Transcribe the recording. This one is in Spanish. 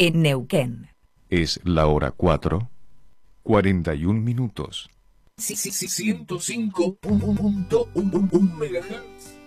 en Neuquén. Es la hora 4:41 minutos. Sí, 105.1 MHz.